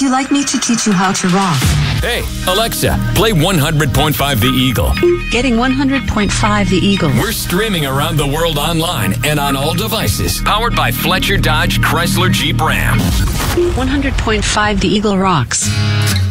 you like me to teach you how to rock? Hey, Alexa, play 100.5 The Eagle. Getting 100.5 The Eagle. We're streaming around the world online and on all devices. Powered by Fletcher Dodge Chrysler Jeep Ram. 100.5 The Eagle rocks.